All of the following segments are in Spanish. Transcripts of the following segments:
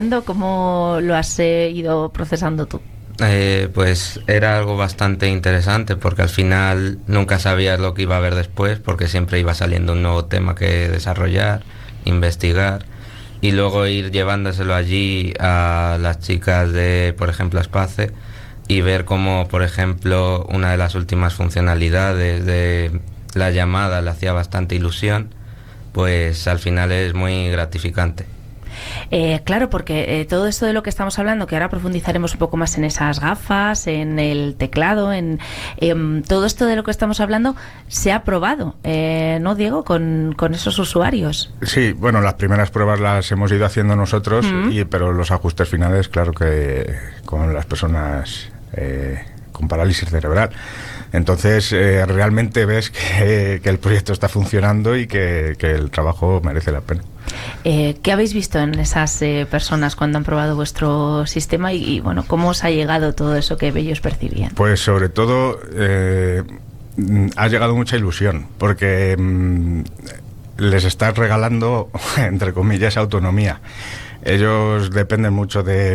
¿Cómo lo has ido procesando tú? Pues era algo bastante interesante porque al final nunca sabías lo que iba a haber después, porque siempre iba saliendo un nuevo tema que desarrollar, investigar y luego ir llevándoselo allí a las chicas de, por ejemplo, Space, y ver cómo, por ejemplo, una de las últimas funcionalidades de la llamada le hacía bastante ilusión, pues al final es muy gratificante. Claro, porque todo esto de lo que estamos hablando, que ahora profundizaremos un poco más en esas gafas, en el teclado, en todo esto de lo que estamos hablando, se ha probado, ¿no, Diego? Con esos usuarios. Sí, bueno, las primeras pruebas las hemos ido haciendo nosotros, pero los ajustes finales, claro que con las personas con parálisis cerebral. Entonces, realmente ves que el proyecto está funcionando y que el trabajo merece la pena. ¿Qué habéis visto en esas personas cuando han probado vuestro sistema y bueno, cómo os ha llegado todo eso que ellos percibían? Pues sobre todo ha llegado mucha ilusión, porque les estás regalando, entre comillas, autonomía. Ellos dependen mucho de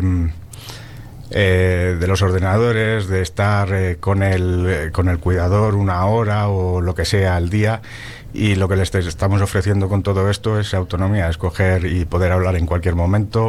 los ordenadores, de estar con el cuidador una hora o lo que sea al día, y lo que les estamos ofreciendo con todo esto es autonomía, escoger y poder hablar en cualquier momento,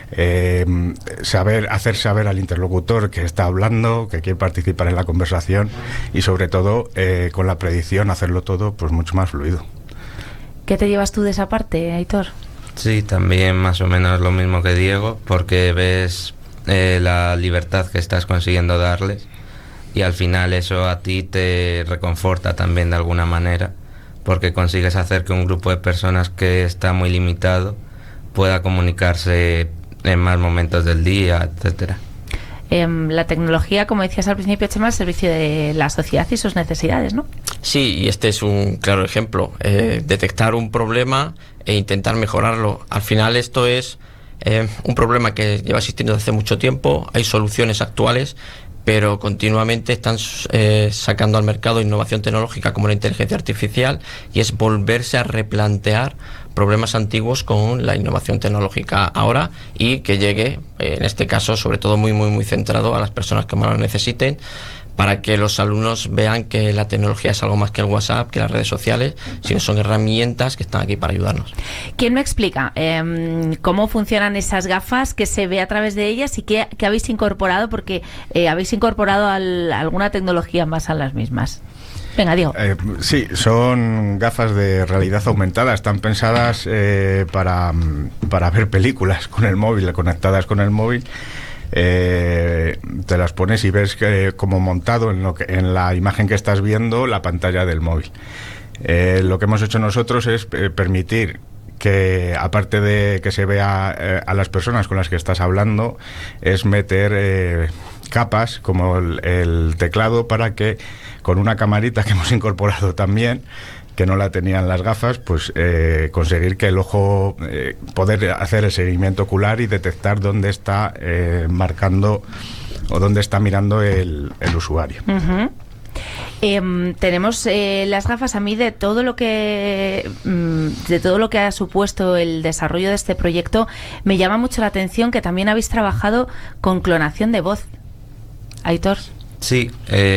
hacer saber al interlocutor que está hablando, que quiere participar en la conversación, y sobre todo con la predicción hacerlo todo pues mucho más fluido. ¿Qué te llevas tú de esa parte, Aitor? Sí, también más o menos lo mismo que Diego, porque ves la libertad que estás consiguiendo darles, y al final eso a ti te reconforta también de alguna manera, porque consigues hacer que un grupo de personas que está muy limitado pueda comunicarse en más momentos del día, etcétera. La tecnología, como decías al principio, Chema, al servicio de la sociedad y sus necesidades, ¿no? Sí, y este es un claro ejemplo. Detectar un problema e intentar mejorarlo. Al final esto es un problema que lleva existiendo desde hace mucho tiempo. Hay soluciones actuales, pero continuamente están sacando al mercado innovación tecnológica como la inteligencia artificial, y es volverse a replantear problemas antiguos con la innovación tecnológica ahora, y que llegue, en este caso, sobre todo muy centrado a las personas que más lo necesiten, para que los alumnos vean que la tecnología es algo más que el WhatsApp, que las redes sociales, sino son herramientas que están aquí para ayudarnos. ¿Quién me explica cómo funcionan esas gafas, qué se ve a través de ellas y qué habéis incorporado? Porque habéis incorporado alguna tecnología más a las mismas. Venga, Diego. Sí, son gafas de realidad aumentada. Están pensadas para ver películas con el móvil, conectadas con el móvil. Te las pones y ves como montado en la imagen que estás viendo la pantalla del móvil. Lo que hemos hecho nosotros es permitir que, aparte de que se vea a las personas con las que estás hablando, es meter capas como el teclado, para que con una camarita que hemos incorporado también, que no la tenían las gafas, pues conseguir que el ojo, poder hacer el seguimiento ocular y detectar dónde está marcando o dónde está mirando el usuario. Uh-huh. Tenemos las gafas. A mí de todo lo que ha supuesto el desarrollo de este proyecto, me llama mucho la atención que también habéis trabajado con clonación de voz. Aitor. Sí,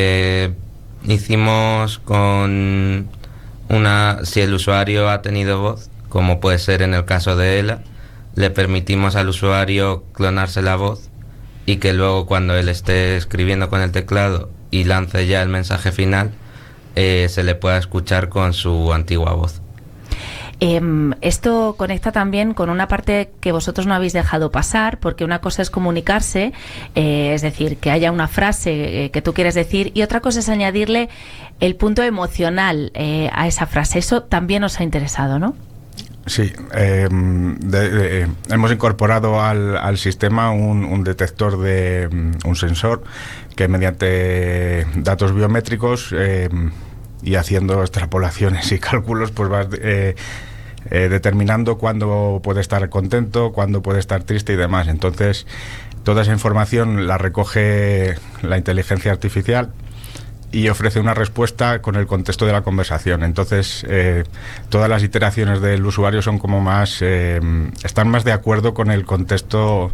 hicimos con si el usuario ha tenido voz, como puede ser en el caso de Ela, le permitimos al usuario clonarse la voz, y que luego, cuando él esté escribiendo con el teclado y lance ya el mensaje final, se le pueda escuchar con su antigua voz. Esto conecta también con una parte que vosotros no habéis dejado pasar, porque una cosa es comunicarse, es decir, que haya una frase que tú quieres decir, y otra cosa es añadirle el punto emocional a esa frase. Eso también os ha interesado, ¿no? Sí, hemos incorporado al sistema un detector un sensor que, mediante datos biométricos y haciendo extrapolaciones y cálculos, pues vas determinando cuándo puede estar contento, cuándo puede estar triste y demás. Entonces, toda esa información la recoge la inteligencia artificial y ofrece una respuesta con el contexto de la conversación. Entonces, todas las iteraciones del usuario son como más están más de acuerdo con el contexto